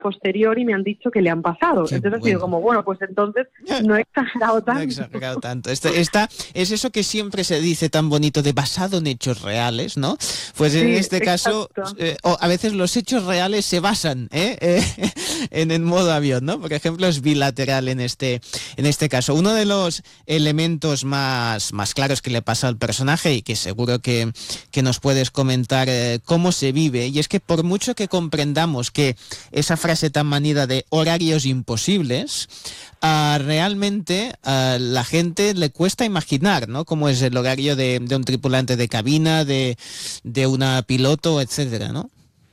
posterior y me han dicho que le han pasado. Qué entonces bueno. ha sido como, bueno, pues entonces no he exagerado tanto. No he exagerado tanto. Es eso que siempre se dice tan bonito de basado en hechos reales, ¿no? Pues en Sí, este caso, exacto. a veces los hechos reales se basan en el modo avión, ¿no? Por ejemplo, es bilateral en este caso. Uno de los elementos más claros que le pasa al personaje y que seguro que nos puedes comentar cómo se vive, y es que por mucho que comprendamos que esa frase tan manida de horarios imposibles, realmente a la gente le cuesta imaginar, ¿no? Cómo es el horario de un tripulante de cabina, de una piloto, etcétera, ¿no?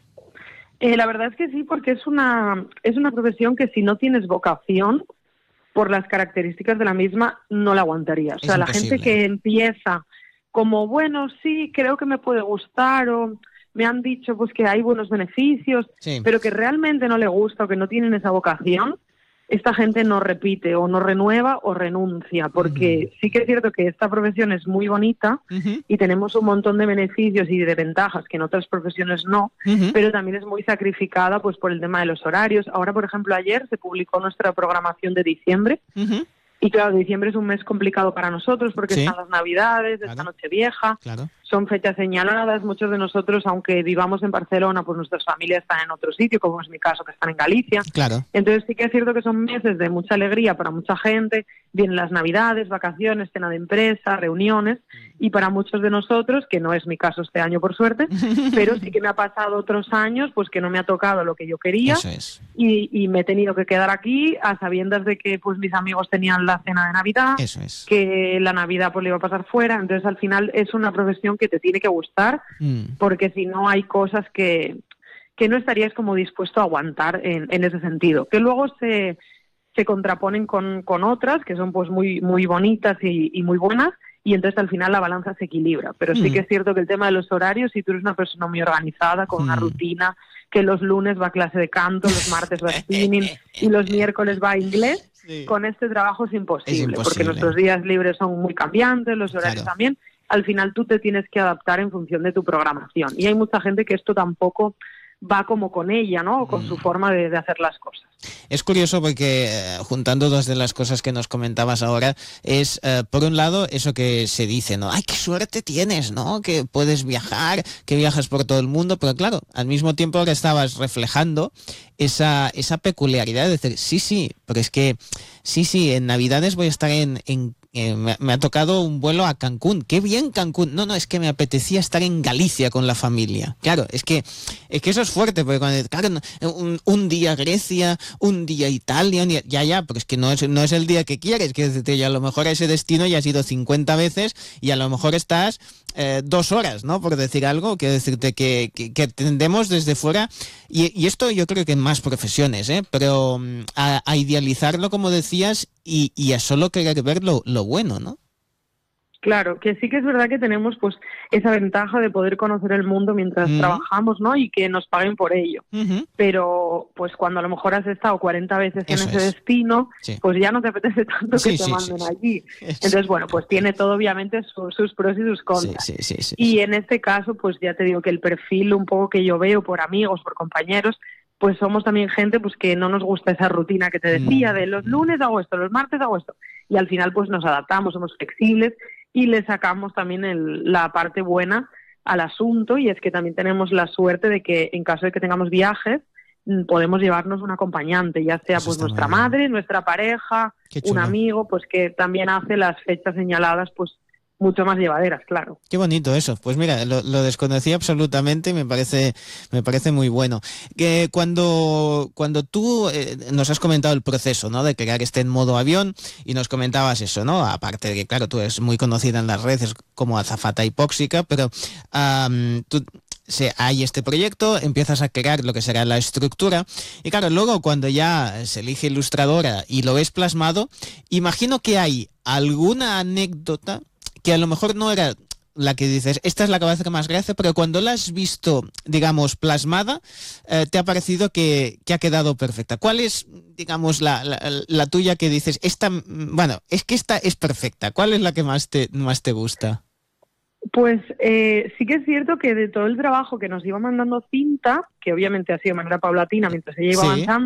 La verdad es que sí, porque es una profesión que si no tienes vocación, por las características de la misma, no la aguantarías. O sea, la gente que empieza como, bueno, sí, creo que me puede gustar, o me han dicho pues que hay buenos beneficios, Sí. pero que realmente no le gusta o que no tienen esa vocación, esta gente no repite o no renueva o renuncia, porque sí que es cierto que esta profesión es muy bonita y tenemos un montón de beneficios y de ventajas que en otras profesiones no, pero también es muy sacrificada pues por el tema de los horarios. Ahora, por ejemplo, ayer se publicó nuestra programación de diciembre. Y claro, diciembre es un mes complicado para nosotros porque Sí. están las Navidades, Claro. esta Nochevieja, Claro. son fechas señaladas. Muchos de nosotros, aunque vivamos en Barcelona, pues nuestras familias están en otro sitio, como es mi caso, que están en Galicia. Claro. Entonces sí que es cierto que son meses de mucha alegría para mucha gente. Vienen las Navidades, vacaciones, cena de empresa, reuniones, y para muchos de nosotros, que no es mi caso este año por suerte, pero sí que me ha pasado otros años pues que no me ha tocado lo que yo quería. Eso es. Y me he tenido que quedar aquí a sabiendas de que pues mis amigos tenían la cena de Navidad, Eso es. que la Navidad pues le iba a pasar fuera. Entonces al final es una profesión que te tiene que gustar, porque si no hay cosas que no estarías como dispuesto a aguantar en ese sentido, que luego se contraponen con otras que son pues muy muy bonitas y muy buenas, y entonces al final la balanza se equilibra. Pero sí que es cierto que el tema de los horarios, si tú eres una persona muy organizada, con una rutina, que los lunes va a clase de canto, los martes va a spinning y los miércoles va a inglés, Sí. con este trabajo es imposible, porque imposible. nuestros días libres son muy cambiantes, los horarios Claro. también. Al final tú te tienes que adaptar en función de tu programación. Y hay mucha gente que esto tampoco va como con ella, ¿no? O con su forma de hacer las cosas. Es curioso porque, juntando dos de las cosas que nos comentabas ahora, es, por un lado, eso que se dice, ¿no? ¡Ay, qué suerte tienes!, ¿no? Que puedes viajar, que viajas por todo el mundo, pero claro, al mismo tiempo ahora estabas reflejando esa peculiaridad de decir, sí, pero es que, sí, en Navidades voy a estar me ha tocado un vuelo a Cancún. ¡Qué bien Cancún! No, es que me apetecía estar en Galicia con la familia. Claro, es que eso es fuerte, porque claro, un día Grecia, un día Italia, ya, pero es que no es el día que quieres, que decirte, a lo mejor a ese destino ya has ido 50 veces y a lo mejor estás 2 horas, ¿no? Por decir algo, quiero decirte que tendemos desde fuera, y esto yo creo que en más profesiones, pero a idealizarlo, como decías, y a solo querer ver lo bueno, ¿no? Claro, que sí que es verdad que tenemos pues esa ventaja de poder conocer el mundo mientras trabajamos, ¿no? Y que nos paguen por ello. Pero pues cuando a lo mejor has estado 40 veces en ese destino, pues ya no te apetece tanto que te manden allí. Entonces, bueno, pues tiene todo obviamente sus pros y sus contras. Y en este caso, pues ya te digo que el perfil un poco que yo veo por amigos, por compañeros, pues somos también gente pues que no nos gusta esa rutina que te decía de los lunes hago esto, los martes hago esto. Y al final pues nos adaptamos, somos flexibles y le sacamos también la parte buena al asunto, y es que también tenemos la suerte de que en caso de que tengamos viajes podemos llevarnos un acompañante, ya sea pues nuestra madre, nuestra pareja, un amigo, pues que también hace las fechas señaladas pues mucho más llevaderas, claro. Qué bonito eso. Pues mira, lo desconocía absolutamente y me parece muy bueno. Que cuando tú nos has comentado el proceso, ¿no?, de crear este en modo avión, y nos comentabas eso, ¿no? Aparte de que, claro, tú eres muy conocida en las redes como azafata hipóxica, pero hay este proyecto, empiezas a crear lo que será la estructura, y claro, luego cuando ya se elige ilustradora y lo ves plasmado, imagino que hay alguna anécdota que a lo mejor no era la que dices, esta es la que va a hacer más gracia, pero cuando la has visto, digamos, plasmada, te ha parecido que ha quedado perfecta. ¿Cuál es, digamos, la tuya que dices, esta es perfecta? ¿Cuál es la que más te gusta? Pues sí que es cierto que de todo el trabajo que nos iba mandando Cinta, que obviamente ha sido de manera paulatina mientras ella iba avanzando,